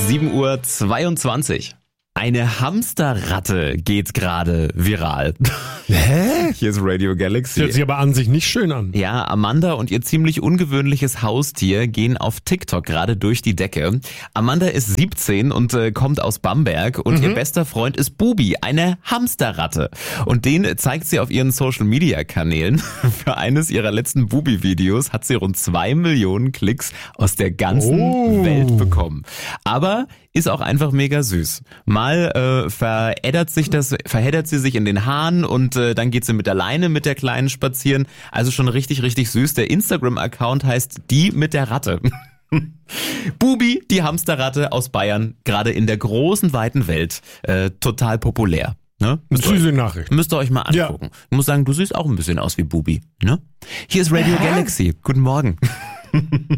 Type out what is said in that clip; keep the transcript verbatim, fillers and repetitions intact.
sieben Uhr zweiundzwanzig. Eine Hamsterratte geht gerade viral. Hä? Hier ist Radio Galaxy. Hört sich aber an sich nicht schön an. Ja, Amanda und ihr ziemlich ungewöhnliches Haustier gehen auf TikTok gerade durch die Decke. Amanda ist siebzehn und äh, kommt aus Bamberg und mhm. ihr bester Freund ist Bubi, eine Hamsterratte. Und den zeigt sie auf ihren Social-Media-Kanälen. Für eines ihrer letzten Bubi-Videos hat sie rund zwei Millionen Klicks aus der ganzen oh. Welt bekommen. Aber ist auch einfach mega süß. Mal äh, verändert sich das, verheddert sie sich in den Haaren und äh, dann geht sie mit der Leine mit der Kleinen spazieren. Also schon richtig, richtig süß. Der Instagram-Account heißt Die mit der Ratte. Bubi, die Hamsterratte aus Bayern, gerade in der großen, weiten Welt, äh, total populär. Ne? Süße Nachricht. Müsst ihr euch mal angucken. Ja. Ich muss sagen, du siehst auch ein bisschen aus wie Bubi. Ne? Hier ist Radio Galaxy. Guten Morgen.